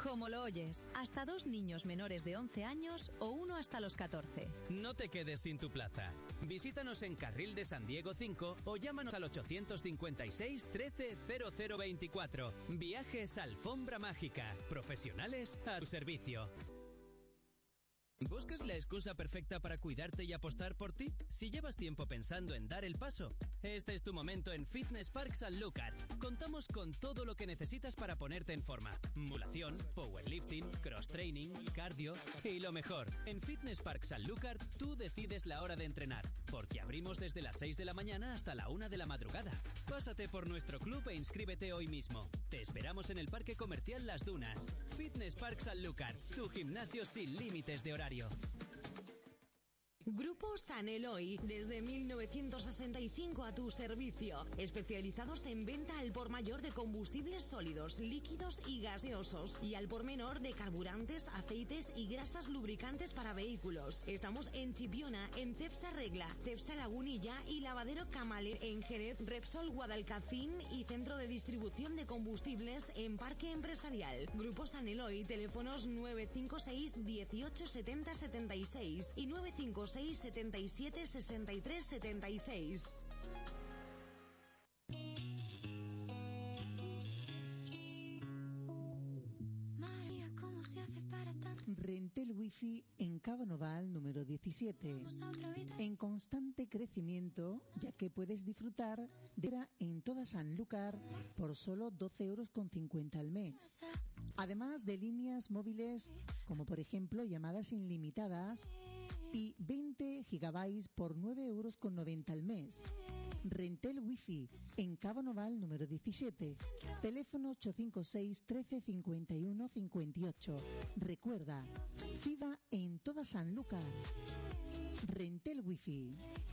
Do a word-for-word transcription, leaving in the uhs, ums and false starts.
Como lo oyes, hasta dos niños menores de once años o uno hasta los catorce. No te quedes sin tu plaza. Visítanos en Carril de San Diego cinco o llámanos al ochocientos cincuenta y seis trece cero cero veinticuatro. Viajes Alfombra Mágica. Profesionales a tu servicio. ¿Buscas la excusa perfecta para cuidarte y apostar por ti? Si llevas tiempo pensando en dar el paso, este es tu momento en Fitness Park Sanlúcar. Contamos con todo lo que necesitas para ponerte en forma. Musculación, powerlifting, cross-training, cardio y lo mejor. En Fitness Park Sanlúcar tú decides la hora de entrenar, porque abrimos desde las seis de la mañana hasta la una de la madrugada. Pásate por nuestro club e inscríbete hoy mismo. Te esperamos en el Parque Comercial Las Dunas. Fitness Park Sanlúcar, tu gimnasio sin límites de horario. Grupo San Eloy, desde mil novecientos sesenta y cinco a tu servicio, especializados en venta al por mayor de combustibles sólidos, líquidos y gaseosos, y al por menor de carburantes, aceites y grasas lubricantes para vehículos. Estamos en Chipiona, en Cepsa Regla, Cepsa Lagunilla y Lavadero Camale en Jerez, Repsol Guadalcacín y centro de distribución de combustibles en Parque Empresarial. Grupo San Eloy, teléfonos nueve cinco seis dieciocho setenta setenta y seis y nueve cinco seis setenta y siete sesenta y tres setenta y seis. María, ¿cómo se hace para tanto? Rentel Wifi en Cabo Noval número diecisiete. En constante crecimiento, ya que puedes disfrutar de en toda Sanlúcar por solo doce euros con cincuenta al mes. Además de líneas móviles como por ejemplo llamadas ilimitadas y veinte gigabytes por nueve euros con noventa al mes. Rentel Wifi en Cabo Noval número diecisiete. Teléfono ocho cinco seis trece cincuenta y uno cincuenta y ocho. Recuerda, F I B A en toda Sanlúcar. Rentel Wifi.